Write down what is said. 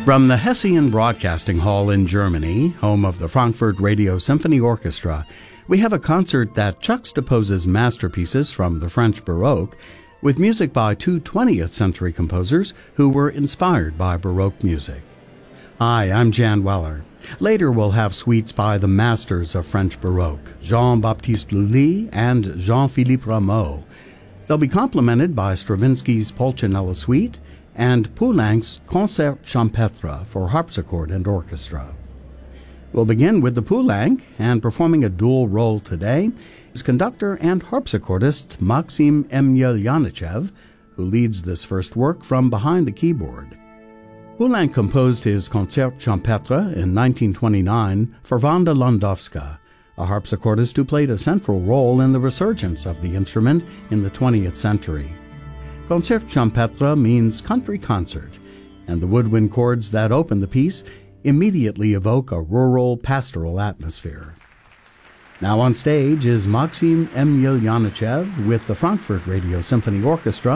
From the Hessian Broadcasting Hall in Germany, home of the Frankfurt Radio Symphony Orchestra, we have a concert that juxtaposes masterpieces from the French Baroque with music by two 20th century composers who were inspired by Baroque music. Hi, I'm Jan Weller. Later we'll have suites by the masters of French Baroque, Jean-Baptiste Lully and Jean-Philippe Rameau. They'll be complemented by Stravinsky's Pulcinella Suite and Poulenc's Concert Champêtre for harpsichord and orchestra. We'll begin with the Poulenc, and performing a dual role today is conductor and harpsichordist Maxim Emelyanichev, who leads this first work from behind the keyboard. Poulenc composed his Concert Champêtre in 1929 for Wanda Landowska, a harpsichordist who played a central role in the resurgence of the instrument in the 20th century. Concert Champêtre means country concert, and the woodwind chords that open the piece immediately evoke a rural, pastoral atmosphere. Now on stage is Maxim Emelyanichev with the Frankfurt Radio Symphony Orchestra